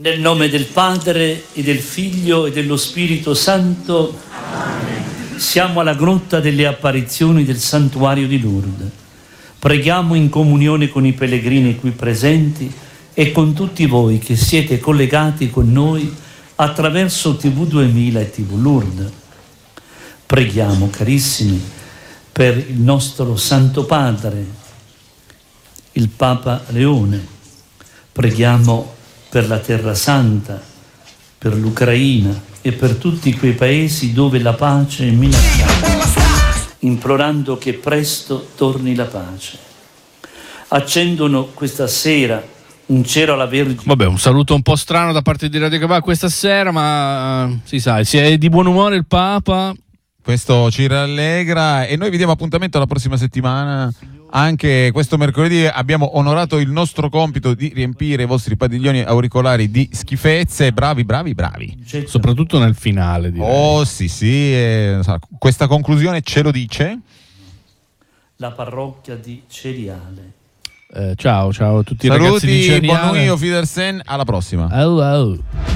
Nel nome del Padre e del Figlio e dello Spirito Santo. Amen. Siamo alla grotta delle apparizioni del santuario di Lourdes. Preghiamo in comunione con i pellegrini qui presenti e con tutti voi che siete collegati con noi attraverso TV 2000 e TV Lourdes. Preghiamo, carissimi, per il nostro Santo Padre, il Papa Leone. Preghiamo per la Terra Santa, per l'Ucraina e per tutti quei paesi dove la pace è minacciata, implorando che presto torni la pace. Accendono questa sera un cero alla Vergine. Vabbè, un saluto un po' strano da parte di Radio Cava questa sera, ma si sa, si è di buon umore il Papa. Questo ci rallegra e noi vi diamo appuntamento la prossima settimana. Anche questo mercoledì abbiamo onorato il nostro compito di riempire i vostri padiglioni auricolari di schifezze. Bravi. Soprattutto nel finale, direi. Oh sì, questa conclusione ce lo dice la parrocchia di Ceriale. Ciao a tutti. Saluti, i ragazzi di Ceriale. Buon Nuovo, Fidersen, alla prossima. Oh.